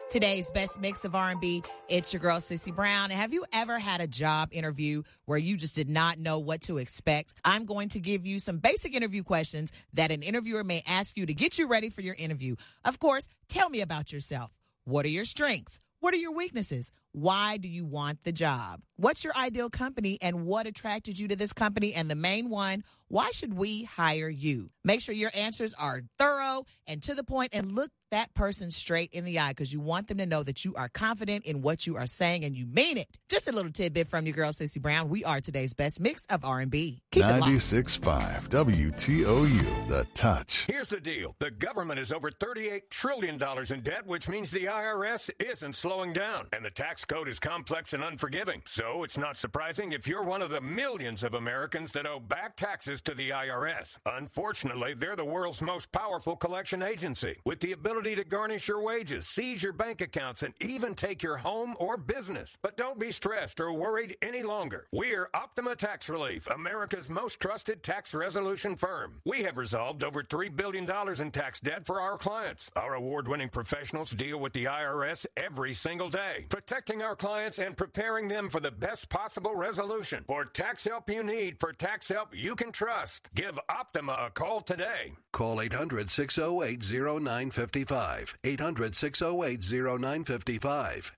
Today's best mix of R&B, it's your girl, Sissy Brown. And have you ever had a job interview where you just did not know what to expect? I'm going to give you some basic interview questions that an interviewer may ask you to get you ready for your interview. Of course, tell me about yourself. What are your strengths? What are your weaknesses? Why do you want the job? What's your ideal company and what attracted you to this company? And the main one, why should we hire you? Make sure your answers are thorough and to the point, and look that person straight in the eye, because you want them to know that you are confident in what you are saying and you mean it. Just a little tidbit from your girl, Sissy Brown. We are today's best mix of R&B. 96.5 WTOU, The Touch. Here's the deal. The government is over $38 trillion in debt, which means the IRS isn't slowing down. And the tax code is complex and unforgiving. So it's not surprising if you're one of the millions of Americans that owe back taxes to the IRS. Unfortunately, they're the world's most powerful collection agency, with the ability to garnish your wages, seize your bank accounts, and even take your home or business. But don't be stressed or worried any longer. We're Optima Tax Relief, America's most trusted tax resolution firm. We have resolved over $3 billion in tax debt for our clients. Our award-winning professionals deal with the IRS every single day, protecting our clients and preparing them for the best possible resolution. For tax help you need, for tax help you can trust, give Optima a call today. Call 800-608-0955. 800-608-0955.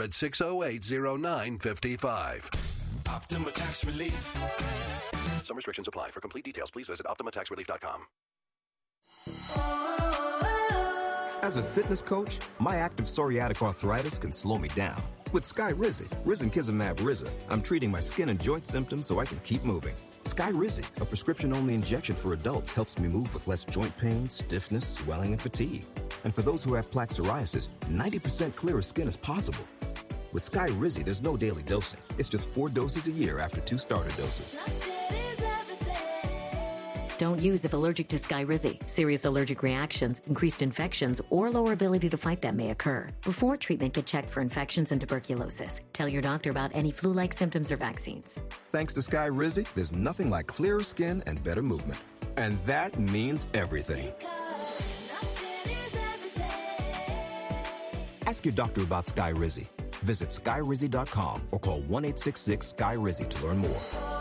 800-608-0955. Optima Tax Relief. Some restrictions apply. For complete details, please visit OptimaTaxRelief.com. As a fitness coach, my active psoriatic arthritis can slow me down. With Skyrizi, Risankizumab Rizza, I'm treating my skin and joint symptoms so I can keep moving. Skyrizi, a prescription-only injection for adults, helps me move with less joint pain, stiffness, swelling, and fatigue. And for those who have plaque psoriasis, 90% clearer skin is possible. With Skyrizi, there's no daily dosing. It's just 4 doses a year after 2 starter doses. Don't use if allergic to Skyrizi. Serious allergic reactions, increased infections, or lower ability to fight them may occur. Before treatment, get checked for infections and tuberculosis. Tell your doctor about any flu-like symptoms or vaccines. Thanks to Skyrizi, there's nothing like clearer skin and better movement. And that means everything. Ask your doctor about Skyrizi. Visit Skyrizi.com or call 1-866-SKY-RIZZI to learn more.